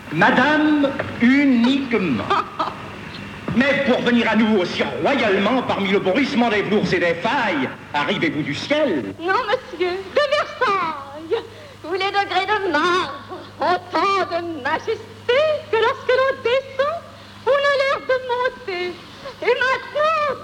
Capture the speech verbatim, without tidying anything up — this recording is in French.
Madame, uniquement. Mais pour venir à nous aussi royalement parmi le bruissement des velours et des failles, arrivez-vous du ciel? Non, monsieur, de Versailles, où les degrés de marbre ont tant de majesté que lorsque l'on